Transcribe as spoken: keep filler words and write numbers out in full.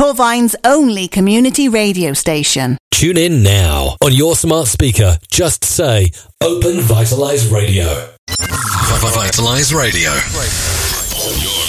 Torvine's only community radio station. Tune in now. On your smart speaker, just say Open Vitalise Radio. Vitalise Radio.